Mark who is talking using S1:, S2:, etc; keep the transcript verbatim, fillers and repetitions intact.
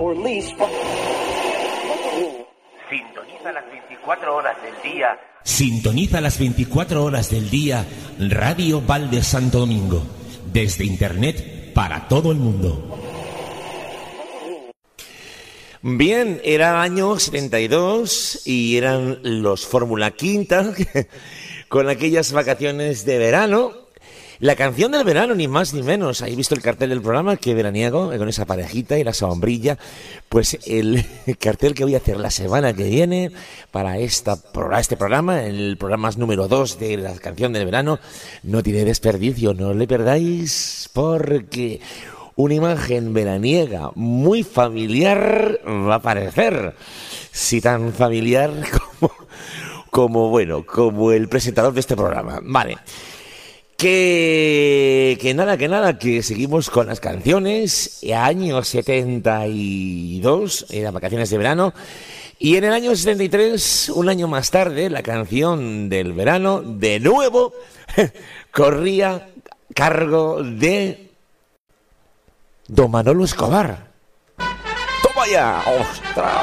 S1: Sintoniza las veinticuatro horas del día.
S2: Sintoniza las veinticuatro horas del día Radio Valde Santo Domingo. Desde Internet para todo el mundo.
S3: Bien, era el año setenta y dos y eran los Fórmula Quinta con aquellas vacaciones de verano. La canción del verano, ni más ni menos. ¿Habéis visto el cartel del programa? Qué veraniego, con esa parejita y la sombrilla. Pues el cartel que voy a hacer la semana que viene para, esta, para este programa, el programa número dos de la canción del verano, no tiene desperdicio, no le perdáis, porque una imagen veraniega muy familiar va a aparecer. Si tan familiar como, como bueno, como el presentador de este programa. Vale. Que, que nada, que nada, que seguimos con las canciones. Año setenta y dos, eran vacaciones de verano. Y en el año setenta y tres, un año más tarde, la canción del verano, de nuevo, corría a cargo de Don Manolo Escobar. ¡Toma ya! ¡Ostras!